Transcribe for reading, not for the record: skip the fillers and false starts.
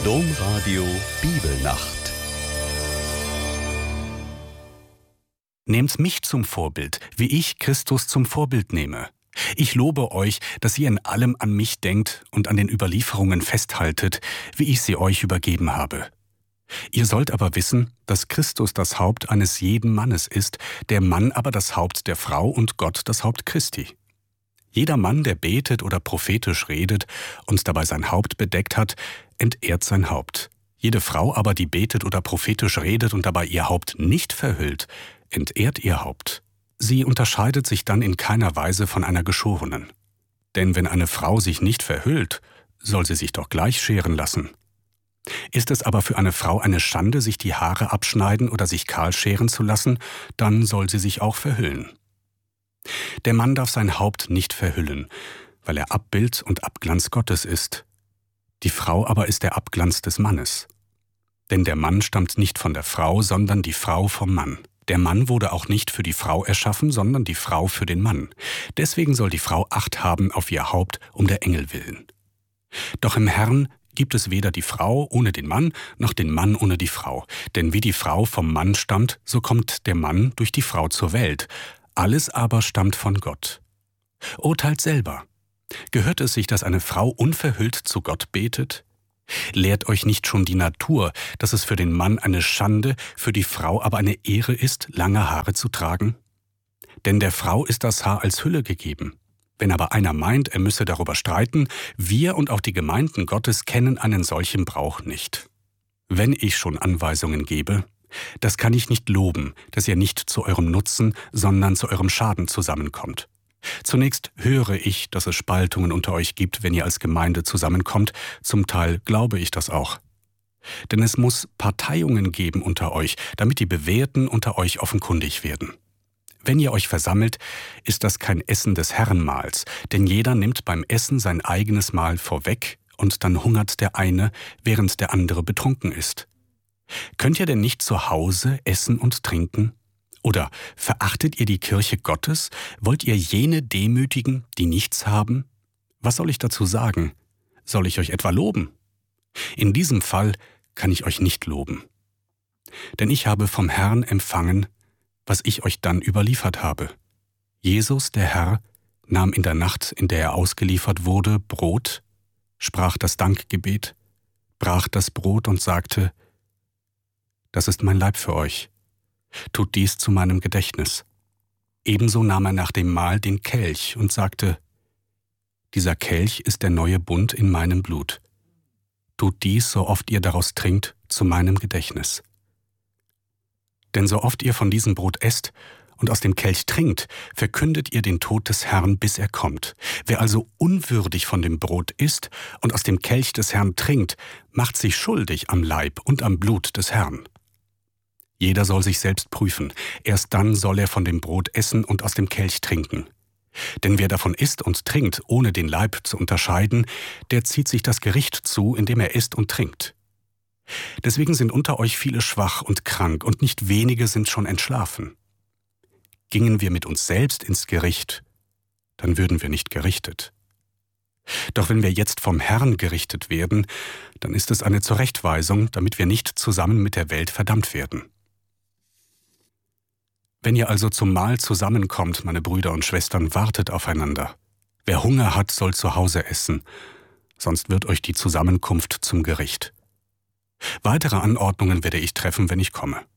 Domradio Bibelnacht. Nehmt mich zum Vorbild, wie ich Christus zum Vorbild nehme. Ich lobe euch, dass ihr in allem an mich denkt und an den Überlieferungen festhaltet, wie ich sie euch übergeben habe. Ihr sollt aber wissen, dass Christus das Haupt eines jeden Mannes ist, der Mann aber das Haupt der Frau und Gott das Haupt Christi. Jeder Mann, der betet oder prophetisch redet und dabei sein Haupt bedeckt hat, entehrt sein Haupt. Jede Frau aber, die betet oder prophetisch redet und dabei ihr Haupt nicht verhüllt, entehrt ihr Haupt. Sie unterscheidet sich dann in keiner Weise von einer Geschorenen. Denn wenn eine Frau sich nicht verhüllt, soll sie sich doch gleich scheren lassen. Ist es aber für eine Frau eine Schande, sich die Haare abschneiden oder sich kahl scheren zu lassen, dann soll sie sich auch verhüllen. Der Mann darf sein Haupt nicht verhüllen, weil er Abbild und Abglanz Gottes ist. Die Frau aber ist der Abglanz des Mannes. Denn der Mann stammt nicht von der Frau, sondern die Frau vom Mann. Der Mann wurde auch nicht für die Frau erschaffen, sondern die Frau für den Mann. Deswegen soll die Frau Acht haben auf ihr Haupt um der Engel willen. Doch im Herrn gibt es weder die Frau ohne den Mann, noch den Mann ohne die Frau. Denn wie die Frau vom Mann stammt, so kommt der Mann durch die Frau zur Welt. Alles aber stammt von Gott. Urteilt selber. Gehört es sich, dass eine Frau unverhüllt zu Gott betet? Lehrt euch nicht schon die Natur, dass es für den Mann eine Schande, für die Frau aber eine Ehre ist, lange Haare zu tragen? Denn der Frau ist das Haar als Hülle gegeben. Wenn aber einer meint, er müsse darüber streiten, wir und auch die Gemeinden Gottes kennen einen solchen Brauch nicht. Wenn ich schon Anweisungen gebe, das kann ich nicht loben, dass ihr nicht zu eurem Nutzen, sondern zu eurem Schaden zusammenkommt. Zunächst höre ich, dass es Spaltungen unter euch gibt, wenn ihr als Gemeinde zusammenkommt. Zum Teil glaube ich das auch. Denn es muss Parteiungen geben unter euch, damit die Bewährten unter euch offenkundig werden. Wenn ihr euch versammelt, ist das kein Essen des Herrenmahls, denn jeder nimmt beim Essen sein eigenes Mahl vorweg und dann hungert der eine, während der andere betrunken ist. Könnt ihr denn nicht zu Hause essen und trinken? Oder verachtet ihr die Kirche Gottes? Wollt ihr jene demütigen, die nichts haben? Was soll ich dazu sagen? Soll ich euch etwa loben? In diesem Fall kann ich euch nicht loben. Denn ich habe vom Herrn empfangen, was ich euch dann überliefert habe. Jesus, der Herr, nahm in der Nacht, in der er ausgeliefert wurde, Brot, sprach das Dankgebet, brach das Brot und sagte: Das ist mein Leib für euch. Tut dies zu meinem Gedächtnis. Ebenso nahm er nach dem Mahl den Kelch und sagte: Dieser Kelch ist der neue Bund in meinem Blut. Tut dies, so oft ihr daraus trinkt, zu meinem Gedächtnis. Denn so oft ihr von diesem Brot esst und aus dem Kelch trinkt, verkündet ihr den Tod des Herrn, bis er kommt. Wer also unwürdig von dem Brot isst und aus dem Kelch des Herrn trinkt, macht sich schuldig am Leib und am Blut des Herrn. Jeder soll sich selbst prüfen, erst dann soll er von dem Brot essen und aus dem Kelch trinken. Denn wer davon isst und trinkt, ohne den Leib zu unterscheiden, der zieht sich das Gericht zu, indem er isst und trinkt. Deswegen sind unter euch viele schwach und krank, und nicht wenige sind schon entschlafen. Gingen wir mit uns selbst ins Gericht, dann würden wir nicht gerichtet. Doch wenn wir jetzt vom Herrn gerichtet werden, dann ist es eine Zurechtweisung, damit wir nicht zusammen mit der Welt verdammt werden. Wenn ihr also zum Mahl zusammenkommt, meine Brüder und Schwestern, wartet aufeinander. Wer Hunger hat, soll zu Hause essen, sonst wird euch die Zusammenkunft zum Gericht. Weitere Anordnungen werde ich treffen, wenn ich komme.